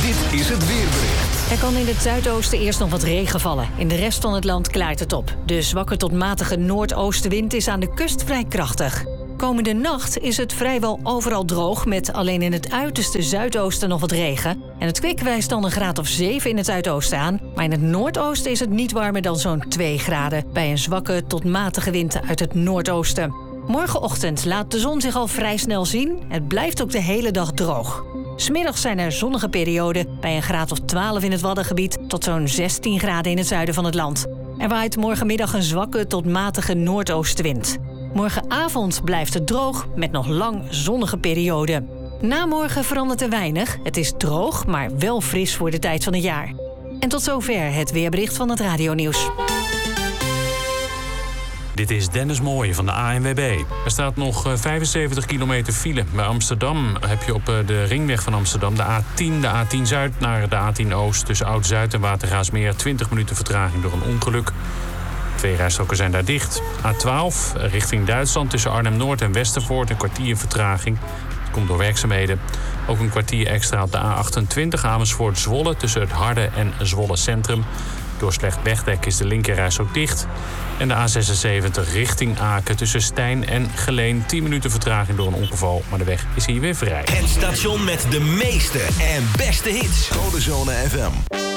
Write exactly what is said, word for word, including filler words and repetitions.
Dit is het weerbericht. Er kan in het zuidoosten eerst nog wat regen vallen. In de rest van het land klaart het op. De zwakke tot matige noordoostenwind is aan de kust vrij krachtig. Komende nacht is het vrijwel overal droog, met alleen in het uiterste zuidoosten nog wat regen. En het kwik wijst dan een graad of zeven in het zuidoosten aan. Maar in het noordoosten is het niet warmer dan zo'n twee graden... bij een zwakke tot matige wind uit het noordoosten. Morgenochtend laat de zon zich al vrij snel zien. Het blijft ook de hele dag droog. 'S Middags zijn er zonnige perioden bij een graad of twaalf in het Waddengebied... tot zo'n zestien graden in het zuiden van het land. Er waait morgenmiddag een zwakke tot matige noordoostenwind. Morgenavond blijft het droog met nog lang zonnige perioden. Na morgen verandert er weinig. Het is droog, maar wel fris voor de tijd van het jaar. En tot zover het weerbericht van het Radionieuws. Dit is Dennis Mooij van de A N W B. Er staat nog vijfenzeventig kilometer file. Bij Amsterdam heb je op de ringweg van Amsterdam de A tien, de A tien Zuid naar de A tien Oost... tussen Oud-Zuid en Watergraafsmeer twintig minuten vertraging door een ongeluk. Twee rijstroken zijn daar dicht. A twaalf richting Duitsland tussen Arnhem-Noord en Westervoort een kwartier vertraging. Dat komt door werkzaamheden. Ook een kwartier extra op de A achtentwintig Amersfoort-Zwolle tussen het Harde en Zwolle Centrum. Door slecht wegdek is de linkerreis ook dicht. En de A zesenzeventig richting Aken tussen Stijn en Geleen tien minuten vertraging door een ongeval. Maar de weg is hier weer vrij. Het station met de meeste en beste hits. Codezone F M.